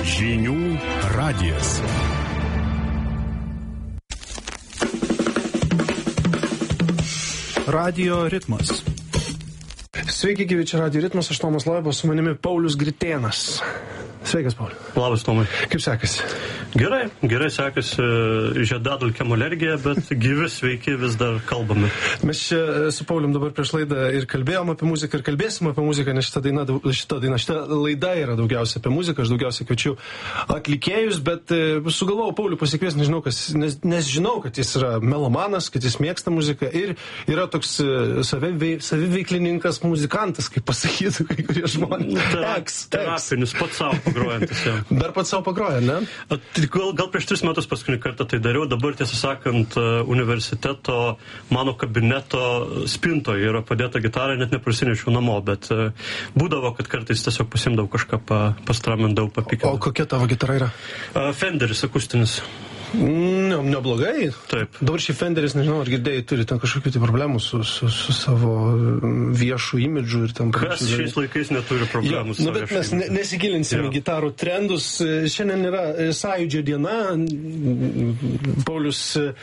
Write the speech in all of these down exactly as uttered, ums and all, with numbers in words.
Žinių radijas. Radio ritmas. Sveiki, gyvi, čia Radio ritmas, aš Tomas Loibas, su manimi Paulius Gritėnas. Sveikas, Paulius. Labas, Tomai. Kaip sekasi? Gerai, gerai sekasi, žiedadulkėm alergija, bet gyvi, sveiki, vis dar kalbame. Mes čia su Paulium dabar prieš laidą ir kalbėjom apie muziką, ir kalbėsim apie muziką, nes šita daina, šita daina, šita laida yra daugiausia apie muziką, aš daugiausia kviečiu atlikėjus, bet sugalvojau Paulių pasikviesti, nežinau, kas, nes, nes žinau, kad jis yra melomanas, kad jis mėgsta muziką ir yra toks savivei, saviveiklininkas, muzikantas, kaip pasakytų kai kurie žmonės. Eks, terapinis, pats savo pagrojantis jau. Dar pats savo pagroja, ne? Gal, gal prieš tris metus paskutinį kartą tai dariau, dabar tiesą sakant, universiteto mano kabineto spintoje yra padėta gitara, net neprasinešiau namo, bet būdavo, kad kartais tiesiog pasimdavau kažką, pa, pastramindavau, papikindavau. O kokia tavo gitara yra? Fenderis akustinis. Ne, neblogai. Taip. Dabar šį Fenderis, nežinau, ar girdėjai, turi ten kažkokių tai problemų su, su, su savo viešu imidžu ir ten... Kas šiais laikais neturi problemų su nu, bet mes ne, nesigilinsime į gitarų trendus. Šiandien yra Sąjūdžio diena. Paulius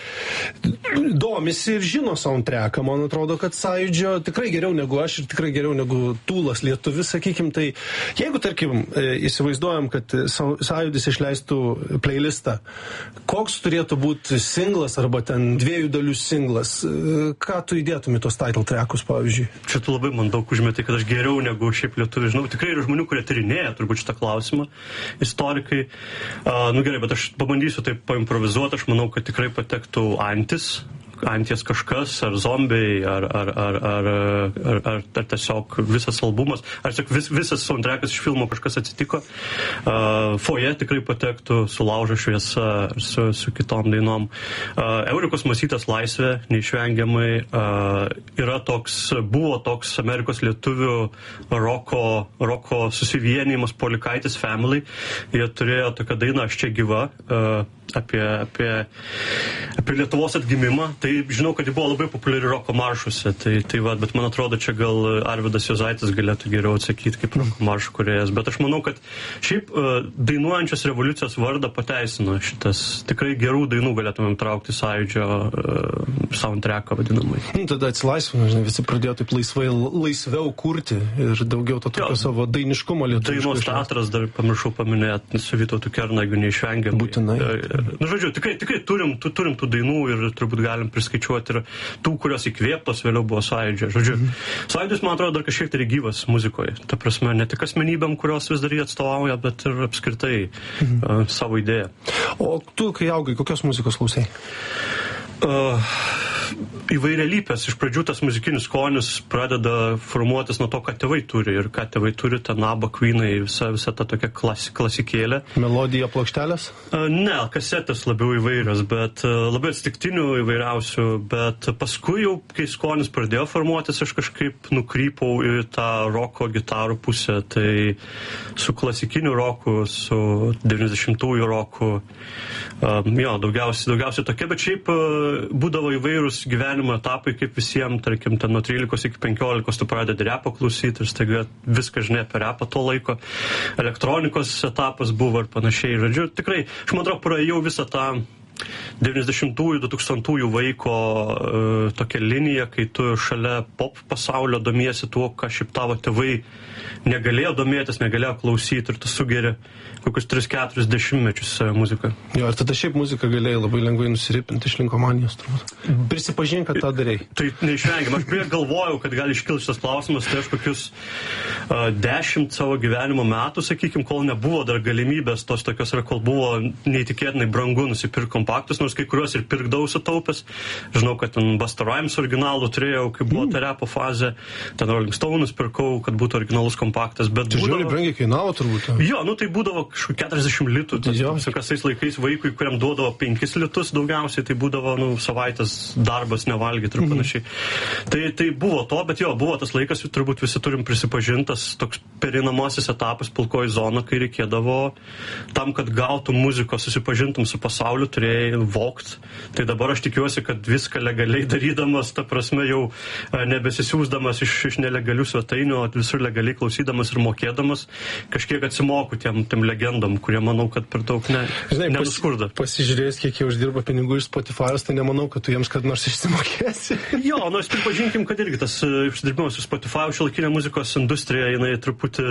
domisi ir žino soundtracką. Man atrodo, kad Sąjūdžio tikrai geriau negu aš ir tikrai geriau negu Tūlas lietuvis, sakykim. Tai jeigu, tarkim, įsivaizduojam, kad Sąjūdis išleistų playlistą, koks turėtų būti singlas arba ten dviejų dalių singlas? Ką tu įdėtum į tos title trackus, pavyzdžiui? Čia tu labai man daug užmeti, kad aš geriau negu šiaip lietuvių. Žinau, tikrai yra žmonių, kurie tyrinėja turbūt šitą klausimą, istorikai. Uh, nu gerai, bet aš pabandysiu taip paimprovizuoti. Aš manau, kad tikrai patektų Antis. Anties kažkas, ar zombiai, ar, ar, ar, ar, ar, ar, ar tiesiog visas albumas, ar tiesiog vis, visas soundtrackas iš filmo kažkas atsitiko. Uh, Foje tikrai patektų, Sulaužo šviesa, su, su kitom dainom. Uh, Eurikos Masytės Laisvė, neišvengiamai, uh, yra toks, buvo toks Amerikos lietuvių roko, roko susivienijimas Polikaitis Family. Jie turėjo tokią dainą Aš čia gyva, uh, apie, apie, apie Lietuvos atgimimą. Tai žinau, kad ji buvo labai populiari roko maršuose, tai, tai va, bet man atrodo, čia gal Arvydas Juozaitis galėtų geriau atsakyti kaip roko maršų kūrėjas. Bet aš manau, kad šiaip uh, dainuojančios revoliucijos vardą pateisino šitas. Tikrai gerų dainų galėtumėm traukti Sąjūdžio uh, soundtracką vadinamai. Tada atsilaisvino, žinai, visi pradėjo taip laisvai, laisviau kurti ir daugiau to tokio jo, savo dainiškumo lietuviško. Dainos teatras dar pamiršau paminėti, su Vytautu Kernagiu neišvengiamai. Būtinai. Nu, žodžiu, tikrai, tikrai turim, tu, turim tų dainų ir turbūt galim priskaičiuoti ir tų, kurios įkvėptos vėliau buvo Sąjūdžio. Žodžiu, mm-hmm. Sąjūdis, man atrodo, dar kažkiek tai gyvas muzikoje. Ta prasme, ne tik asmenybėm, kurios vis dar jį atstovauja, bet ir apskritai mm-hmm. uh, savo idėją. O tu, kai augai, kokios muzikos klausai? Uh, įvairialypės. Iš pradžių tas muzikinis skonis pradeda formuotis nuo to, ką tėvai turi. Ir ką tėvai turi, ten ABBA, Queenai, visa, visa ta tokia klas, klasikėlė. Melodija, plokštelės? Uh, ne, kasetės labiau įvairios, bet uh, labai atsitiktinių įvairiausių. Bet paskui jau, kai skonis pradėjo formuotis, aš kažkaip nukrypau į tą roko gitarų pusę. Tai su klasikiniu roku, su devyniasdešimtųjų roku, um, jo, daugiausiai, daugiausiai tokia, bet šiaip uh, būdavo įvairūs gyvenimo etapai, kaip visiems, tarkim, ten nuo trylikos iki penkiolikos tu pradedi repo klausyti ir staiga viską žinai apie repą to laiko. Elektronikos etapas buvo ir panašiai. Žodžiu, tikrai, aš man atrodo, praėjau visą tą devyniasdešimtųjų, dutūkstantųjų vaiko uh, tokia linija, kai tu šalia pop pasaulio domiesi tuo, ką šiaip tavo tėvai negalėjo domėtis, negalėjo klausyti ir tu sugeri kokius tris keturis dešimtmečius muziką. Jo, ir tada šiaip muziką galėjai labai lengvai nusiripinti iš linkomanijos, turbūt. Prisipažink, kad tą darei. Tai neišvengiam. Aš prie galvojau, kad gali iškilti šitas klausimas, tai aš kokius uh, dešimt savo gyvenimo metų, sakykim, kol nebuvo dar galimybės tos tokios, ir kol buvo neįtikėtinai brangu nusipirkti kompaktus, nors kai kuriuos ir pirkdavau sutaupęs. Žinau, kad ten Busta Rhymes originalų turėjau, kai buvo mm. ta repo fazė, ten Rolling Stones pirkau, kad būtų originalus kompaktas. Bet tai būdavo... žiūrėjai brangiai kainavo turbūt. Jo, nu tai būdavo kažkur keturiasdešimt litų. Su kasais laikais vaikui, kuriam duodavo penkis litus daugiausiai, tai būdavo nu, savaitės darbas nevalgyti ir panašiai. Mm-hmm. Tai, tai buvo to, bet jo, buvo tas laikas, turbūt visi turim prisipažintas, toks pereinamasis etapas pilkoji zona, kai reikėdavo tam, kad gautum muzikos, susipažintum su pasauliu, turėjai nelegaliai vogt. Tai dabar aš tikiuosi, kad viską legaliai darydamas, ta prasme jau nebesisiūsdamas iš, iš nelegalių svetainių, o visur legaliai klausydamas ir mokėdamas, kažkiek atsimoku tiem, tiem legendom, kurie manau, kad per daug ne, nenuskurda. Pas, pasižiūrėjus, kiek jie uždirba pinigų iš Spotify'us, tai nemanau, kad tu jiems kad nors išsimokėsi. Jo, nors pripažinkim, kad irgi tas uždirbimas iš Spotify, šiuolaikinė muzikos industrija, jinai truputį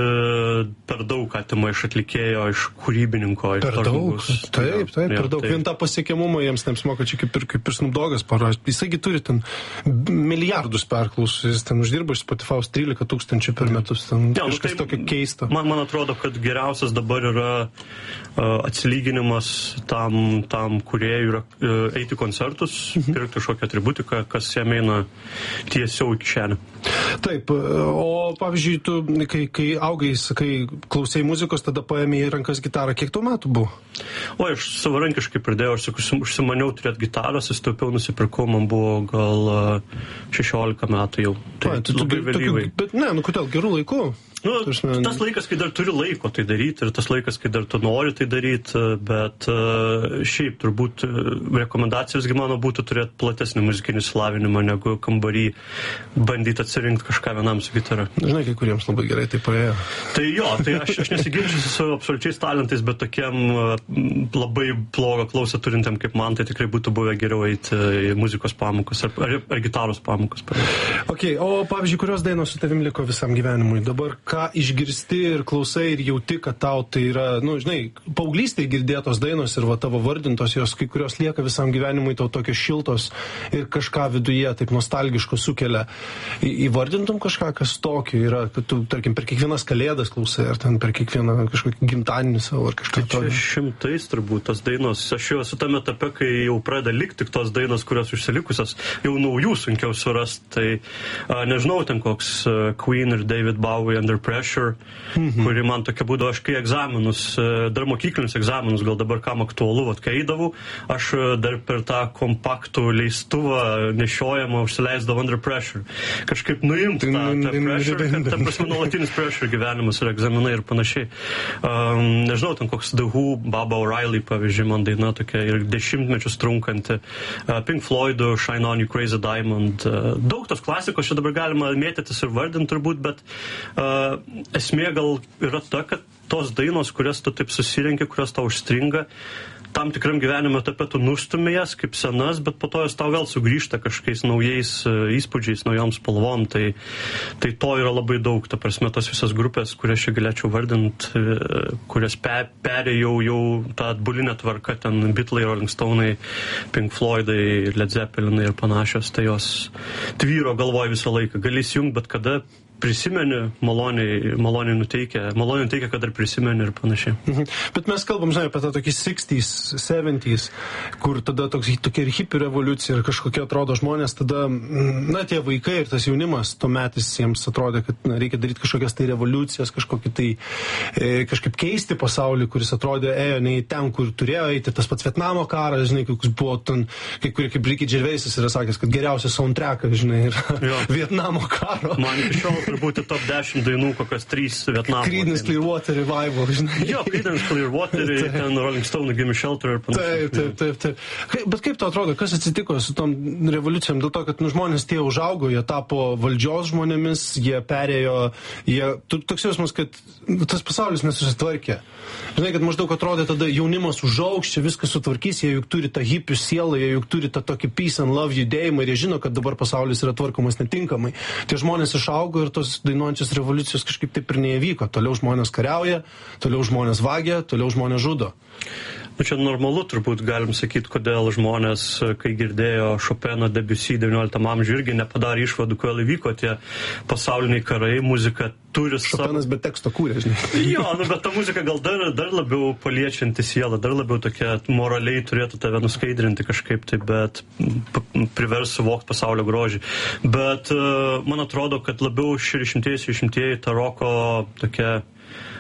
per daug atima iš atlikėjo, iš kūrybininko. Iš per daug? Žmogus. Taip, taip, jo, per daug. taip. Vien tą pasiekiamumą jiems neapsimoka, čia kaip ir, kaip ir Snoop Doggas parašė. Jisai turi ten milijardus perklausų, jis ten uždirba iš Spotify trylika tūkstančių per metus. Ten ja, kažkas tai, tokio keista. Man, man atrodo, kad geriausias dabar yra uh, atsilyginimas tam, tam kūrėjui yra uh, eiti koncertus, mhm. pirkti kažkokią atributiką, kas jam eina tiesiau į kišenę. Taip, o pavyzdžiui, tu, kai, kai augai, kai klausai muzikos, tada paėmė į rankas gitarą, kiek tau metų buvo? O aš savarankiškai pradėjau, aš užsimaniau turėti gitarą, susitaupiau, nusipirkau, man buvo gal šešiolika metų jau. Tai A, tu, labai vėlyvai. Bet ne, nu kodėl, gerų laikų? Nu, tas laikas, kai dar turi laiko tai daryti ir tas laikas, kai dar tu nori tai daryti, bet uh, šiaip turbūt rekomendacijos mano būtų turėti platesnį muzikinį slavinimą, negu kambarį bandyti atsirinkti kažką vienam su gitara. Žinai, kai kuriems labai gerai tai paėjo. Tai jo, tai aš, aš nesiginčiu su absoliučiais talentais, bet tokiem uh, labai blogą klausą turintiem kaip man, tai tikrai būtų buvę geriau eiti į muzikos pamokas ar, ar, ar gitaros pamokas. Ok, o pavyzdžiui, kurios dainos su tavim liko visam gyvenimui? Dabar ką išgirsti ir klausai ir jauti, kad tau tai yra, nu, žinai, paauglystėje girdėtos dainos ir va tavo vardintos, jos kai kurios lieka visam gyvenimui tau tokios šiltos ir kažką viduje taip nostalgiško sukelia. Į, įvardintum kažką, kas tokio yra, kad tu, tarkim, per kiekvienas kalėdas klausai, ar ten per kiekvieną kažkokį gimtadienį savo, ar kažką tai tokio. Šimtais turbūt tos dainos. Aš jau esu tame etape, kai jau pradeda likti tik tos dainos, kurios užsilikusios, jau naujų sunkiau surasti. Tai a, nežinau, ten koks a, Queen ir David Bowie Under Pressure, mhm. kuri man tokia būdavo, aš kai egzaminus, dar mokyklinius egzaminus, gal dabar kam aktualu, vat kai eidavau, aš dar per tą kompaktų leistuvą nešiojamą užsileisdavau Under Pressure. Kažkaip nuimti tą, tą pressure, kad ta prasme nuolatinis pressure gyvenimas ir egzaminai ir panašiai. Um, nežinau, ten koks The Who, Baba O'Reilly, pavyzdžiui, man daina tokia ir dešimtmečius trunkanti. Uh, Pink Floydų, Shine On You Crazy Diamond. Uh, daug tos klasikos čia dabar galima mėtytis ir vardinti turbūt, bet uh, esmė gal yra ta, kad tos dainos, kurias tu taip susirenki, kurios tau užstringa, tam tikram gyvenimo etape tu nustumė jas kaip senas, bet po to jos tau vėl sugrįžta kažkokiais naujais įspūdžiais, naujom spalvom, tai, tai to yra labai daug, ta prasme, tos visas grupės, kurias čia galėčiau vardinti, kurias pe, perėjau jau tą atbulinę tvarką, ten Beatlai, Rolling Stone'ai, Pink Floyd'ai, Led Zeppelin'ai ir panašios, tai jos tvyro galvoj visą laiką, gali įsijungti, bet kada prisimeni, maloniai, maloniai nuteikia, maloniai nuteikia, kad dar prisimeni ir panašiai. Mhm. Bet mes kalbam, žinai, apie tą tokį šešiasdešimt, septyniasdešimt, kur tada toks, tokia ir hipių revoliucija ir kažkokie atrodo žmonės, tada, na, tie vaikai ir tas jaunimas, tuometis jiems atrodė, kad na, reikia daryti kažkokias tai revoliucijas, kažkokį tai, e, kažkaip keisti pasaulį, kuris atrodė, ėjo ne į ten, kur turėjo eiti, tas pats Vietnamo karas, žinai, koks buvo ten, kai kurie kaip Ricky Gervaisas yra sakęs, kad geriausias soundtrackas, žinai, yra Vietnamo karo. Man iš šiol turbūt top dešimt dainų, kokios trys Vietnamo. Creedence Clearwater Revival, žinai. Jo, Creedence Clearwater, ten Rolling Stone, Gimme Shelter ir panašiai. Taip, taip, taip, taip. Bet kaip tau atrodo, kas atsitiko su tom revoliucijom? Dėl to, kad nu, žmonės tie užaugo, jie tapo valdžios žmonėmis, jie perėjo, jie, toks jausmas, kad tas pasaulis nesusitvarkė. Žinai, kad maždaug atrodė tada jaunimas užaugs, čia viskas sutvarkys, jie juk turi tą hipių sielą, jie juk turi tą tokį peace and love judėjimą ir jie žino, kad dabar pasaulis yra tvarkomas netinkamai. Tie žmonės išaugo ir tos dainuojančios revoliucijos kažkaip taip ir neįvyko. Toliau žmonės kariauja, toliau žmonės vagia, toliau žmonės žudo. Nu, čia normalu turbūt galim sakyti, kodėl žmonės, kai girdėjo Chopino Debussy devynioliktam amžiuje, irgi nepadarė išvadų, kodėl įvyko tie pasauliniai karai, muzika turi savo... Chopinas be teksto kūrė, žinai. Jo, nu, bet ta muzika gal dar, dar labiau paliečianti sielą, dar labiau tokia moraliai turėtų tave nuskaidrinti kažkaip tai, bet privers suvokti pasaulio grožį. Bet uh, man atrodo, kad labiau šešiasdešimtieji, šešiasdešimtieji ta roko tokia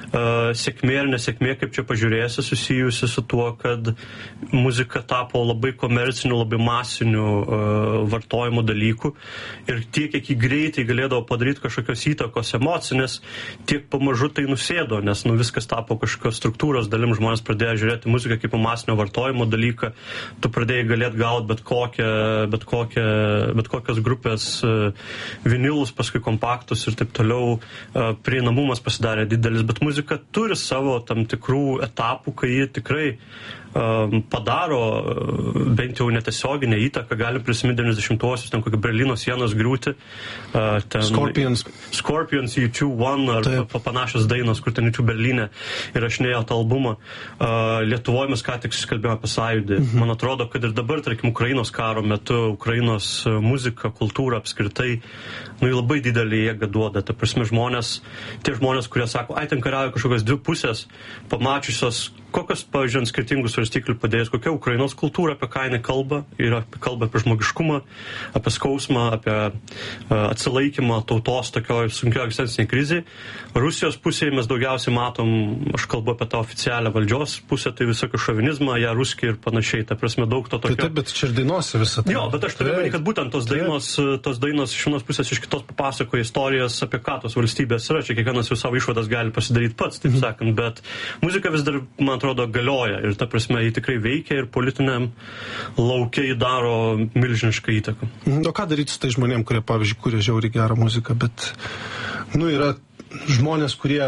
uh, sėkmė ir nesėkmė, kaip čia pažiūrėsi, susijusi su tuo, kad muzika tapo labai komerciniu, labai masiniu uh, vartojimo dalyku ir tiek, kiek jį greitai galėdavo padaryti kažkokios įtakos emocinės, tiek pamažu tai nusėdo, nes nu, viskas tapo kažkokios struktūros dalim, žmonės pradėjo žiūrėti muziką kaip masinio vartojimo dalyką, tu pradėjai galėti gauti bet kokią, bet kokią, bet kokios grupės uh, vinilus, paskui kompaktus ir taip toliau, uh, prieinamumas pasidarė didelis, bet muzika turi savo tam tikrų etapų, kai ji tikrai um, padaro uh, bent jau netiesioginę įtaką, galim prisiminti devyniasdešimtuosius, ten kokį Berlyno sienos griūti. Uh, ten, Scorpions. Scorpions, U two One ar Taip. panašios dainos, kur ten U two Berlyne įrašinėjo tą albumą. Uh, Lietuvoje mes ką tik susikalbėjome apie sąjūdį. Mhm. Man atrodo, kad ir dabar, tarkim, Ukrainos karo metu, Ukrainos muzika, kultūra apskritai, nu, labai didelį jėgą duoda. Ta prasme, žmonės, tie žmonės, kurie sako, ai, ten kariauja kažkokios dvi pusės, pamačiusios, kokios, pavyzdžiui, ant skirtingų svarstyklių padėjus, kokia Ukrainos kultūra, apie ką jinai kalba, ir apie, kalba apie žmogiškumą, apie skausmą, apie uh, atsilaikymą tautos tokioje sunkio egzistencinėje krizėje. Rusijos pusėje mes daugiausiai matom, aš kalbu apie tą oficialią valdžios pusę, tai visokį šovinizmą, ją ruskį ir panašiai. Ta prasme, daug to tokio. Tai taip, bet čia ir dainuosi visą tai. Jo, bet aš turiu manyti, kad būtent tos dainos, tos dainos iš vienos pusės, iš kitos papasakoja istorijas, apie ką tos valstybės yra. Čia kiekvienas jau savo išvadas gali pasidaryti pats, taip mm-hmm. sakant, bet muzika vis dar, man atrodo, galioja ir ta prasme, jį tikrai veikia ir politiniam laukiai daro milžinišką įtaką. O ką daryti su tai žmonėm, kurie, pavyzdžiui, kuria žiauriai gerą muziką, bet, nu, yra žmonės, kurie,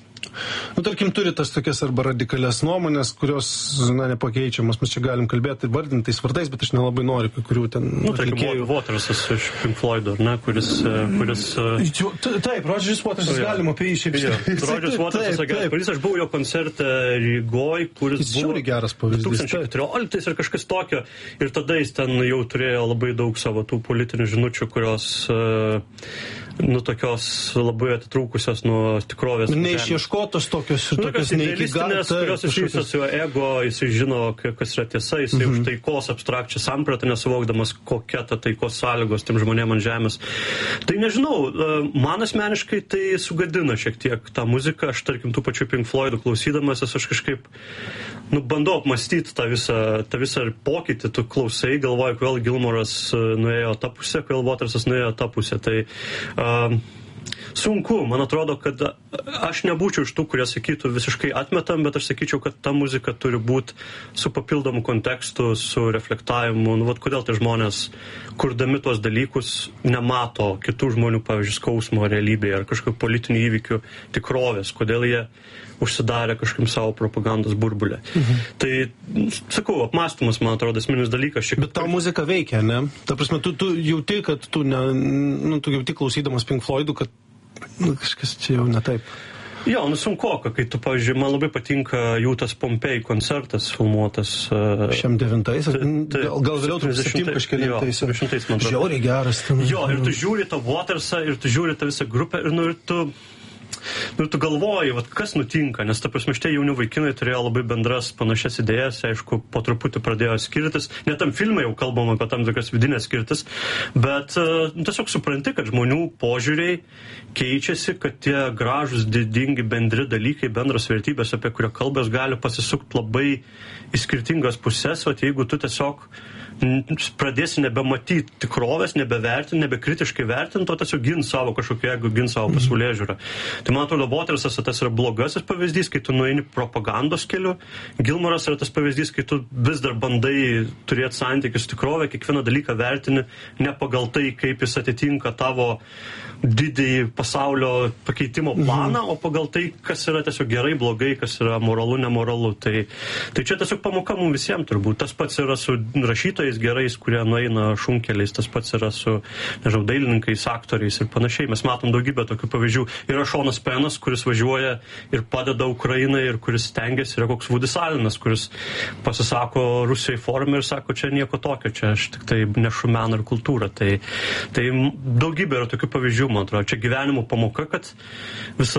nu, tarkim, turi tas tokias arba radikalias nuomonės, kurios, na, nepakeičiamas. Mes čia galim kalbėti ir vardintais vardais, bet aš nelabai noriu, kai kurių ten nu, atlikėjų. Watersas iš Pink Floyd, ar ne, kuris... kuris jo, taip, Rodžeris Watersas, galima apie jį šiaip šiaip. Rodžeris Watersas, geras pavyzdys, aš buvau jo koncerte Rygoj, kuris jis buvo... geras pavyzdys. du tūkstančiai keturioliktais ir kažkas tokio. Ir tada jis ten jau turėjo labai daug savo tų politinių žinučių, kurios... nu, tokios labai atitrūkusios nuo tikrovės. Neišieškotos tokios ir tokios neįkigalės, kurios susijusios su jo ego, jisai žino, kas yra tiesa, jisai mm-hmm. už taikos abstrakčią sampratą, nesuvokdamas, kokia ta taikos sąlygos tiem žmonėm ant žemės. Tai nežinau, man asmeniškai tai sugadina šiek tiek tą muziką, aš tarkim tų pačių Pink Floydų klausydamasis, aš kažkaip, nu, bandau apmastyti tą visą, tą visą pokytį, tu klausai, galvoji, kodėl Gilmoras nuėjo tą pusę, kodėl Watersas nuėjo tą pusę. Tai uh, sunku, man atrodo, kad aš nebūčiau iš tų, kurie sakytų visiškai atmetam, bet aš sakyčiau, kad ta muzika turi būti su papildomu kontekstu, su reflektavimu. Nu, vat, kodėl tie žmonės, kurdami tuos dalykus, nemato kitų žmonių, pavyzdžiui, skausmo realybėje ar kažkokių politinių įvykių tikrovės, kodėl jie užsidarė kažkam savo propagandos burbulę. Mhm. Tai, sakau, apmąstymas, man atrodo, esminis dalykas. Šiek... Bet tau muzika veikia, ne? Ta prasme, tu, tu jauti, kad tu, ne, nu, tu jauti klausydamas Pink Floydų, kad nu, kažkas čia jau ne taip. Jo, nu sunkoka, kai tu, pavyzdžiui, man labai patinka jų tas Pompei koncertas filmuotas. Šiam devintais? Gal, gal vėliau tu septim kažkelintais? Jo, šimtais, man atrodo. Žiauriai geras. Ten, jo, ir tu žiūri tą Watersą, ir tu žiūri tą visą grupę, ir, nu, ir tu... Nu, tu galvoji, vat, kas nutinka, nes, ta prasme, šitie jauni vaikinai turėjo labai bendras panašias idėjas, aišku, po truputį pradėjo skirtis, net tam filmai jau kalbam apie tam tikras vidinės skirtis, bet uh, tiesiog supranti, kad žmonių požiūriai keičiasi, kad tie gražus, didingi, bendri dalykai, bendros vertybės, apie kurio kalbės gali pasisukti labai į skirtingas pusės, o jeigu tu tiesiog pradėsi nebematyti tikrovės, nebevertinti, nebekritiškai vertinti, o tiesiog gin savo kažkokį, jeigu gin savo pasaulėžiūrą. Tai man atrodo, Watersas tas yra blogasis pavyzdys, kai tu nueini propagandos keliu, Gilmoras yra tas pavyzdys, kai tu vis dar bandai turėti santykius su tikrovė, kiekvieną dalyką vertini ne pagal tai, kaip jis atitinka tavo didįjį pasaulio pakeitimo planą, o pagal tai, kas yra tiesiog gerai, blogai, kas yra moralu, nemoralu. Tai, tai čia tiesiog pamoka mums visiems turbūt. Tas pats yra su rašytojais gerais, kurie nueina šunkeliais, tas pats yra su, nežinau, dailininkais, aktoriais ir panašiai. Mes matom daugybę tokių pavyzdžių. Yra Šonas Penas, kuris važiuoja ir padeda Ukrainai ir kuris stengiasi, yra koks Vudis Alinas, kuris pasisako Rusijai forume ir sako, čia nieko tokio, čia aš tik tai nešu meną ir kultūrą. Tai, tai daugybė yra tokių pavyzdžių, man atrodo. Čia gyvenimo pamoka, kad visada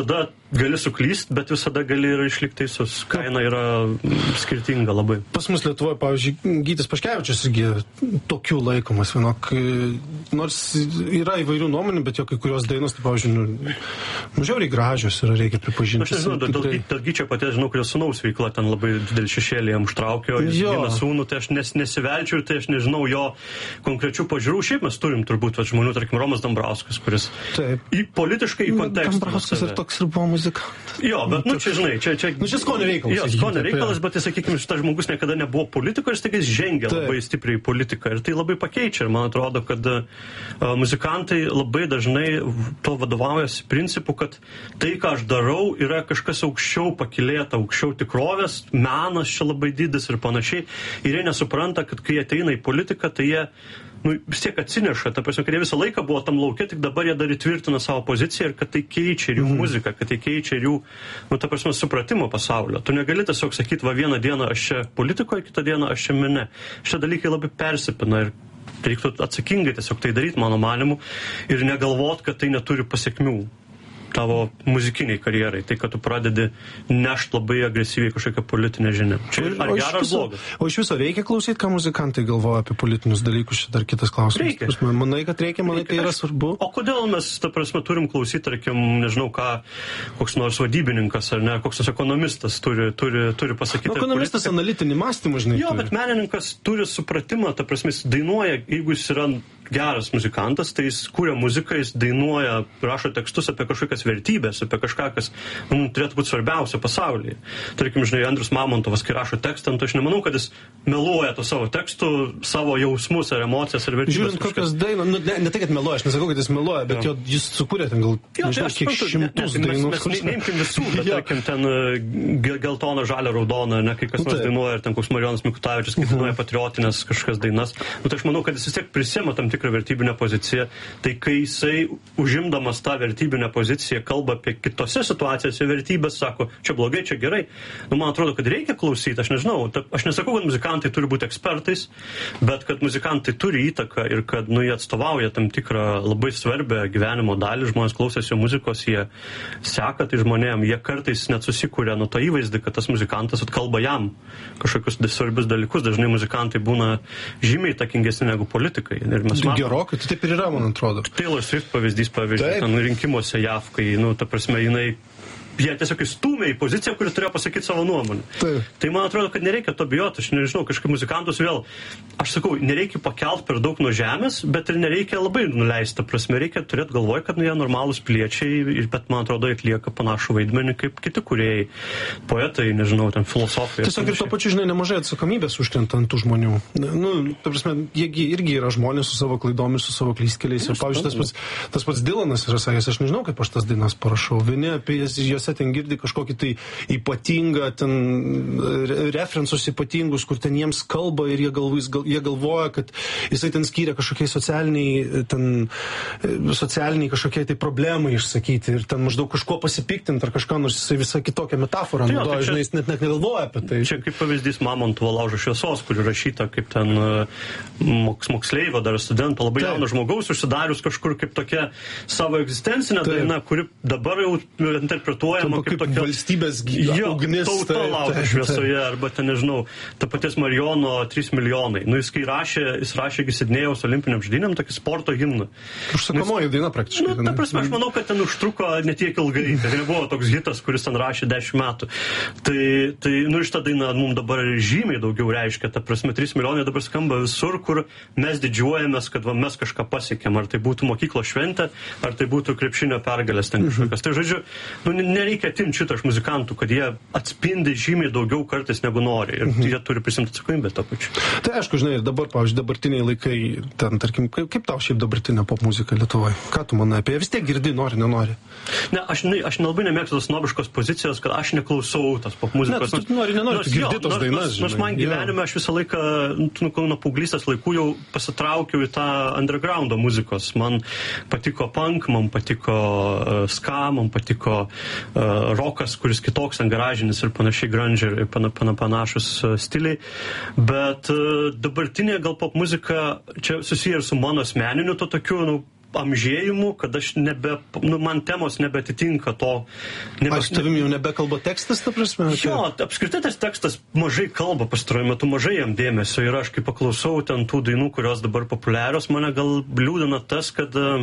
gali suklyst, bet visada gali ir išlikti teisus. Kaina yra skirtinga labai. Pas mus Lietuvoje, pavyzdžiui, Gytis Paškevičius irgi tokių laikomas, vienok, nors yra įvairių nuomonių, bet jo kai kurios dainos, tai, pavyzdžiui, nu, nu žiauriai gražios yra, reikia pripažinti. Aš nežinau, dėl, dėl, dėl Gyčio paties žinau, kad jo sūnaus veikla ten labai didelį šešėlį jam užtraukė, o jis gina sūnų, tai aš nes, nesivelčiau, tai aš nežinau jo konkrečių pažiūrų. Šiaip mes turim turbūt va, žmonių, tarkim, Romas Dambrauskas, kuris Taip. į politiškai į kontekstą. Dambrauskas ir toks ir buvo muzikantas. Jo, bet, nu, čia, žinai, čia... čia nu, čia skonio reikalas. Jo, skonio reikalas, bet, tai, sakykime, šitas žmogus niekada nebuvo politiko ir staiga jis žengia Taip. labai stipriai į politiką. Ir tai labai pakeičia. Ir man atrodo, kad uh, muzikantai labai dažnai to vadovaujasi principu, kad tai, ką aš darau, yra kažkas aukščiau pakilėta, aukščiau tikrovės, menas čia labai didis ir panašiai. Ir jie nesupranta, kad kai ateina į politiką, tai jie nu, vis tiek atsineša, ta prasme, kad jie visą laiką buvo tam lauke, tik dabar jie dar įtvirtina savo poziciją ir kad tai keičia ir jų mm. muziką, kad tai keičia ir jų, nu, ta prasme, supratimo pasaulio. Tu negali tiesiog sakyti, va, vieną dieną aš čia politikoje, kitą dieną aš čia mene. Šie dalykai labai persipina ir reiktų atsakingai tiesiog tai daryti, mano manimu, ir negalvot, kad tai neturi pasiekmių tavo muzikiniai karjerai, tai kad tu pradedi nešti labai agresyviai kažkokią politinę žinią. Čia ar geras ar blogas? O iš viso reikia klausyti, ką muzikantai galvoja apie politinius dalykus, čia dar kitas klausimas. Reikia. Manai, kad reikia, manai, tai yra svarbu. O kodėl mes, ta prasme, turim klausyti, tarkim, nežinau ką, koks nors vadybininkas ar ne, koks nors ekonomistas turi, turi, turi pasakyti. Nu, ekonomistas politika... analitinį mąstymą, žinai. Jo, turi. Bet menininkas turi supratimą, ta prasme, jis dainuoja, jeigu jis yra geras muzikantas, tai jis kūrė muziką, jis dainuoja, rašo tekstus apie kažkokias vertybės, apie kažką, kas nu, turėtų būti svarbiausia pasaulyje. Tarkim, žinai, Andrius Mamontovas, kai rašo tekstą, tai aš nemanau, kad jis meluoja to savo tekstų, savo jausmus ar emocijas ar vertybės. Žiūrint, kokios dainos, nu, ne, ne tai, kad meluoja, aš nesakau, kad jis meluoja, bet jo, jis sukūrė ten gal, jo, nežinau, kiek šimtus ne, dainų. Mes, mes neimkim visų, bet tarkim, ten geltona, žalia, raudona, ne, kai kas nors dainuoja, ir ten koks Marijonas Mikutavičius, kai dainuoja patriotinės kažkokias dainas. Nu, tai aš manau, kad jis vis tiek prisima tam tikrą vertybinę poziciją. Tai kai jisai, užimdamas tą vertybinę poziciją, kalba apie kitose situacijose vertybės, sako, čia blogai, čia gerai, nu, man atrodo, kad reikia klausyti, aš nežinau, ta, aš nesakau, kad muzikantai turi būti ekspertais, bet kad muzikantai turi įtaką ir kad, nu, jie atstovauja tam tikrą labai svarbę gyvenimo dalį, žmonės klausėsi muzikos, jie seka tai žmonėm, jie kartais net susikūrė nuo to įvaizdį, kad tas muzikantas atkalba jam kažkokius svarbius dalykus, dažnai muzikantai būna žymiai įtakingesni negu politikai. Ir mes matome, gerokai, tai taip ir yra, man atrodo. Taylor Swift pavyzdys, pavyzdžiui, ten rinkimuose J A V, kai, nu, ta prasme, jinai jie tiesiog įstūmė į poziciją, kuri turėjo pasakyti savo nuomonę. Taip. Tai man atrodo, kad nereikia to bijoti, aš nežinau, kažkaip muzikantus vėl, aš sakau, nereikia pakelt per daug nuo žemės, bet ir nereikia labai nuleisti, prasme, reikia turėti galvoj, kad nu, jie normalūs piliečiai, bet man atrodo, atlieka panašų vaidmenį kaip kiti kūrėjai, poetai, nežinau, ten filosofai. Tiesiog ir to pačiu, žinai, nemažai atsakomybės užkrenta ant tų žmonių. Nu, ta prasme, jie irgi yra žmonės su savo klaidomis, su savo klystkeliais. Ir, pavyzdžiui, tas pats, tas pats Dylanas yra sakęs, aš nežinau, kaip aš tas dainas parašau. Vieni apie jas, jose ten girdi kažkokį tai ypatingą, ten referensus ypatingus, kur ten jiems kalba ir jie, galvo, gal, jie galvoja, kad jisai ten skyrė kažkokiai socialiniai, ten, socialiniai kažkokiai tai problemai išsakyti ir ten maždaug kažkuo pasipiktinti ar kažką, nors jisai visą kitokią metaforą tai naudoja, žinai, jis net, net negalvoja apie tai. Čia kaip pavyzdys Mamontovo Laužo šviesos, kur rašyta kaip ten moks, moksleivio dar studento, labai jauno žmogaus užsidarius kažkur kaip tokia savo egzistencinė tai daina, kuri dabar jau interpretuojama kaip tokia valstybės ugnis. Tauta laukia šviesoje, arba ten, nežinau, ta paties Marijono trys milijonai. Nu, jis kai rašė, jis rašė iki Sidnėjaus olimpiniam žaidynėm tokį sporto himną. Užsakomoji daina praktiškai. Nu, ta prasme, aš manau, kad ten užtruko netiek ilgai. Tai nebuvo toks hitas, kuris ten rašė dešimt metų. Tai, tai nu, šitą dainą mums dabar žymiai daugiau reiškia. Ta prasme, trys milijonai dabar skamba visur, kur mes didžiuojamės, kad va, mes kažką pasiekėm. Ar tai būtų mokyklos šventė, ar tai būtų krepšinio pergalės ten kažkokios. Tai, žodžiu, nu, nereikia atimti šitą iš muzikantų, kad jie atspindi žymiai daugiau kartais negu nori ir jie turi prisimti atsakomybę tą pačią. Tai aišku, žinai, ir dabar, pavyzdžiui, dabartiniai laikai, ten, tarkim, kaip, kaip tau šiaip dabartinė popmuzika Lietuvoje? Ką tu manai apie ją? Vis tiek girdi, nori, nenori? Ne, aš, ne, aš nelabai nemėgstu tos snobiškos pozicijos, kad aš neklausau tos popmuzikos. Ne, tu nori, nenori, tu girdi tos dainas, žinai. Nors man gyvenime aš visą laiką, nu, nuo paauglystės laikų jau pasitraukiau į tą undergroundo muzikos. Man patiko punk, man patiko uh, ska, man patiko uh, rokas, kuris kitoks, ant garažinis ir panašiai grunge ir pana, pana, panašus uh, stiliai. Bet uh, dabartinė gal pop muzika čia susiję ir su mano asmeniniu to tokiu, nu, amžėjimu, kad aš nebe, nu, man temos nebetitinka to. Nebe, Aš tavim jau nebekalba tekstas, ta prasme? Jo, apskritai tas tekstas mažai kalba pastaruoju metu, mažai jam dėmesio. Ir aš kai paklausau ten tų dainų, kurios dabar populiarios, mane gal liūdina tas, kad uh,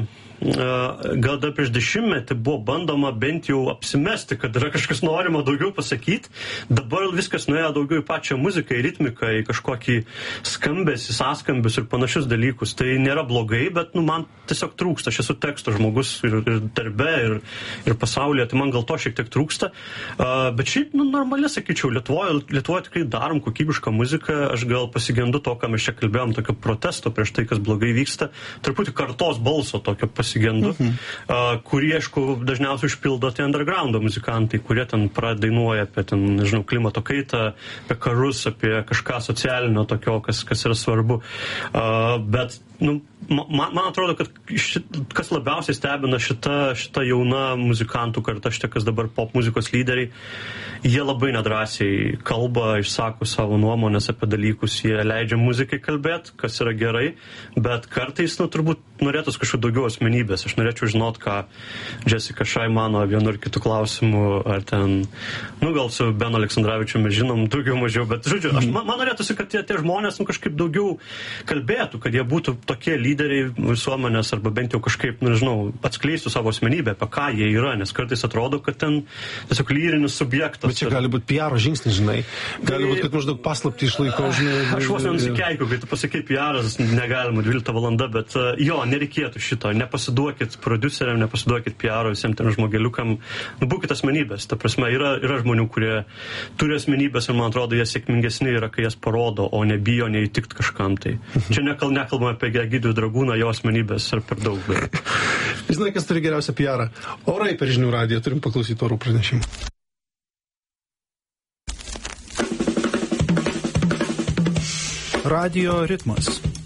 gal dar prieš dešimtmetį buvo bandoma bent jau apsimesti, kad yra kažkas norima daugiau pasakyti. Dabar viskas nuėjo daugiau į pačią muziką, į ritmiką, į kažkokį skambesį, sąskambius ir panašius dalykus. Tai nėra blogai, bet nu, man tiesiog trūksta. Aš esu teksto žmogus ir, ir darbe, ir, ir pasaulyje, tai man gal to šiek tiek trūksta. Uh, bet šiaip, nu, normaliai sakyčiau, Lietuvoje, Lietuvoje tikrai darom kokybišką muziką. Aš gal pasigendu to, ką mes čia kalbėjom, tokio protesto prieš tai, kas blogai vyksta. Truputį kartos balso tokio pasigendu, mhm. uh, kurį, aišku, dažniausiai užpildo tie undergroundo muzikantai, kurie ten pradainuoja apie, ten, nežinau, klimato kaitą, apie karus, apie kažką socialinio tokio, kas, kas yra svarbu. Uh, bet, nu, man, man atrodo, kad šit, kas labiausiai stebina šita, šita jauna muzikantų karta, šitie, kas dabar pop muzikos lyderiai, jie labai nedrąsiai kalba, išsako savo nuomonės apie dalykus, jie leidžia muzikai kalbėti, kas yra gerai, bet kartais, nu, turbūt norėtus kažkokių daugiau asmenybės. Aš norėčiau žinot, ką Jessica Shy mano vienu ar kitu klausimu, ar ten, nu, gal su Benu Aleksandravičiumi žinom daugiau mažiau, bet, žodžiu, aš, man, man norėtųsi, kad tie, tie žmonės, nu, kažkaip daugiau kalbėtų, kad jie būtų tokie lyderiai visuomenės, arba bent jau kažkaip, nu, nežinau, atskleistų savo asmenybę, apie ką jie yra, nes kartais atrodo, kad ten tiesiog lyrinis subjektas. Bet čia gali būti P R žingsnis, žinai. Gali tai, būti, kad maždaug paslaptį išlaiko, žinai. Aš vos nenusikeikiu, kai tu pasakai P R-as, negalima dvylikta valanda, bet jo, nereikėtų šito. Nepasiduokit prodiuseriam, nepasiduokit P R-o visiems ten žmogeliukam. Nu, būkit asmenybės. Ta prasme, yra, yra žmonių, kurie turi asmenybės ir man atrodo, jie sėkmingesni yra, kai jas parodo, o nebijo neįtikt kažkam. Tai čia nekal, nekalbame apie Egidijų Dragūną, jo asmenybės ar per daug. Bet... Žinai, kas turi geriausią P R-ą? Orai per Žinių radiją, turim paklausyti orų pranešimų. Radio ritmas.